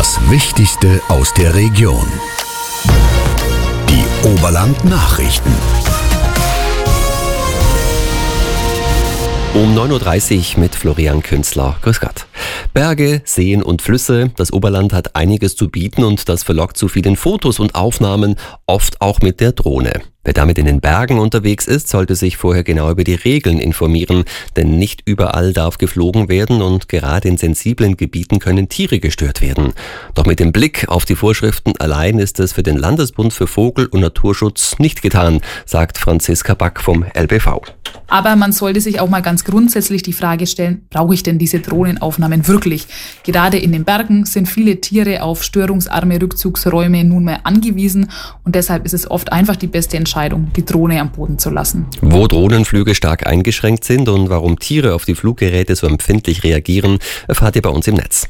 Das Wichtigste aus der Region. Die Oberland-Nachrichten. Um 9.30 Uhr mit Florian Künzler. Grüß Gott. Berge, Seen und Flüsse. Das Oberland hat einiges zu bieten und das verlockt zu vielen Fotos und Aufnahmen, oft auch mit der Drohne. Wer damit in den Bergen unterwegs ist, sollte sich vorher genau über die Regeln informieren, denn nicht überall darf geflogen werden und gerade in sensiblen Gebieten können Tiere gestört werden. Doch mit dem Blick auf die Vorschriften allein ist es für den Landesbund für Vogel- und Naturschutz nicht getan, sagt Franziska Back vom LBV. Aber man sollte sich auch mal ganz grundsätzlich die Frage stellen, brauche ich denn diese Drohnenaufnahmen wirklich? Gerade in den Bergen sind viele Tiere auf störungsarme Rückzugsräume nunmehr angewiesen und deshalb ist es oft einfach die beste Entscheidung, die Drohne am Boden zu lassen. Wo Drohnenflüge stark eingeschränkt sind und warum Tiere auf die Fluggeräte so empfindlich reagieren, erfahrt ihr bei uns im Netz.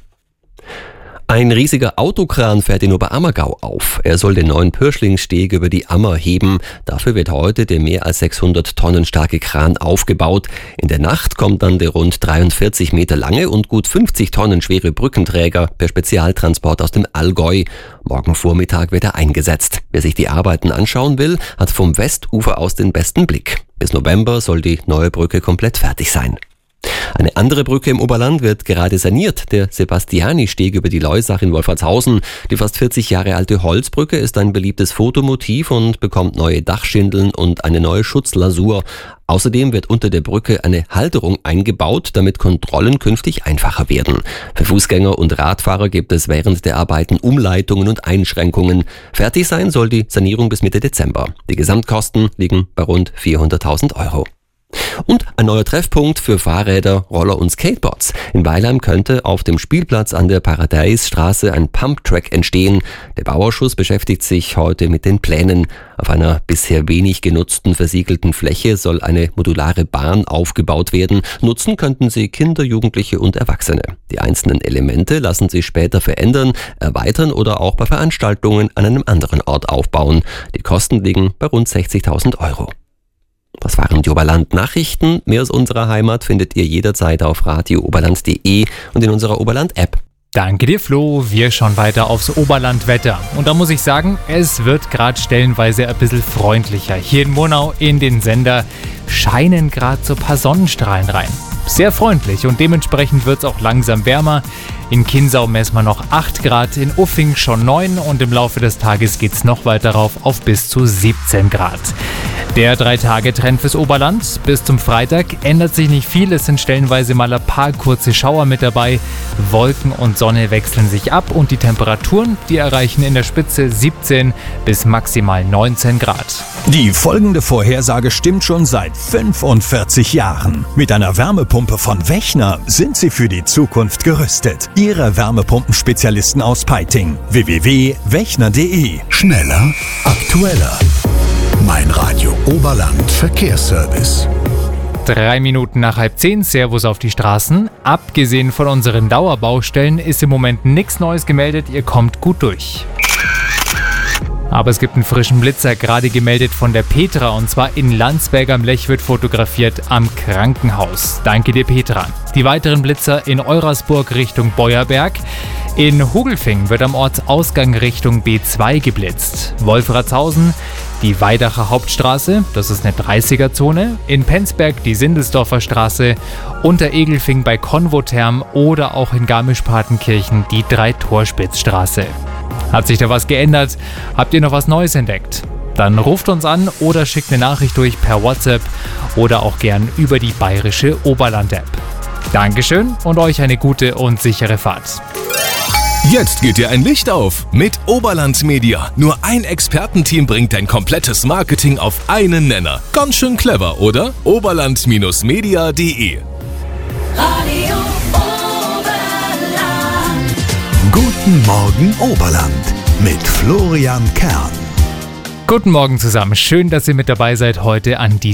Ein riesiger Autokran fährt in Oberammergau auf. Er soll den neuen Pürschlingssteg über die Ammer heben. Dafür wird heute der mehr als 600 Tonnen starke Kran aufgebaut. In der Nacht kommt dann der rund 43 Meter lange und gut 50 Tonnen schwere Brückenträger per Spezialtransport aus dem Allgäu. Morgen Vormittag wird er eingesetzt. Wer sich die Arbeiten anschauen will, hat vom Westufer aus den besten Blick. Bis November soll die neue Brücke komplett fertig sein. Eine andere Brücke im Oberland wird gerade saniert, der Sebastiani-Steg über die Loisach in Wolfertshausen. Die fast 40 Jahre alte Holzbrücke ist ein beliebtes Fotomotiv und bekommt neue Dachschindeln und eine neue Schutzlasur. Außerdem wird unter der Brücke eine Halterung eingebaut, damit Kontrollen künftig einfacher werden. Für Fußgänger und Radfahrer gibt es während der Arbeiten Umleitungen und Einschränkungen. Fertig sein soll die Sanierung bis Mitte Dezember. Die Gesamtkosten liegen bei rund 400.000 €. Und ein neuer Treffpunkt für Fahrräder, Roller und Skateboards. In Weilheim könnte auf dem Spielplatz an der Paradeisstraße ein Pumptrack entstehen. Der Bauausschuss beschäftigt sich heute mit den Plänen. Auf einer bisher wenig genutzten versiegelten Fläche soll eine modulare Bahn aufgebaut werden. Nutzen könnten sie Kinder, Jugendliche und Erwachsene. Die einzelnen Elemente lassen sich später verändern, erweitern oder auch bei Veranstaltungen an einem anderen Ort aufbauen. Die Kosten liegen bei rund 60.000 €. Das waren die Oberland-Nachrichten. Mehr aus unserer Heimat findet ihr jederzeit auf radiooberland.de und in unserer Oberland-App. Danke dir, Flo. Wir schauen weiter aufs Oberlandwetter. Und da muss ich sagen, es wird gerade stellenweise ein bisschen freundlicher. Hier in Murnau in den Sender scheinen gerade so ein paar Sonnenstrahlen rein. Sehr freundlich und dementsprechend wird es auch langsam wärmer. In Kinsau messen wir noch 8 Grad, in Uffing schon 9 und im Laufe des Tages geht es noch weiter rauf auf bis zu 17 Grad. Der 3-Tage-Trend fürs Oberland. Bis zum Freitag ändert sich nicht viel. Es sind stellenweise mal ein paar kurze Schauer mit dabei. Wolken und Sonne wechseln sich ab und die Temperaturen, die erreichen in der Spitze 17 bis maximal 19 Grad. Die folgende Vorhersage stimmt schon seit 45 Jahren. Mit einer Wärmepumpe von Wechner sind Sie für die Zukunft gerüstet. Ihre Wärmepumpenspezialisten aus Peiting. www.wechner.de. Schneller, aktueller. Mein Radio Oberland Verkehrsservice. 3 Minuten nach 9:30, Servus auf die Straßen. Abgesehen von unseren Dauerbaustellen ist im Moment nichts Neues gemeldet, ihr kommt gut durch. Aber es gibt einen frischen Blitzer, gerade gemeldet von der Petra, und zwar in Landsberg am Lech wird fotografiert am Krankenhaus. Danke dir, Petra. Die weiteren Blitzer in Eurasburg Richtung Beuerberg. In Hugelfing wird am Ortsausgang Richtung B2 geblitzt. Wolfratshausen, die Weidacher Hauptstraße, das ist eine 30er-Zone. In Penzberg die Sindelsdorfer Straße, unter Egelfing bei Konvotherm oder auch in Garmisch-Partenkirchen die Dreitorspitzstraße. Hat sich da was geändert? Habt ihr noch was Neues entdeckt? Dann ruft uns an oder schickt eine Nachricht durch per WhatsApp oder auch gern über die bayerische Oberland-App. Dankeschön und euch eine gute und sichere Fahrt. Jetzt geht dir ein Licht auf mit Oberland Media. Nur ein Expertenteam bringt dein komplettes Marketing auf einen Nenner. Ganz schön clever, oder? Oberland-media.de. Radio Oberland. Guten Morgen Oberland mit Florian Kern. Guten Morgen zusammen. Schön, dass ihr mit dabei seid heute an diesem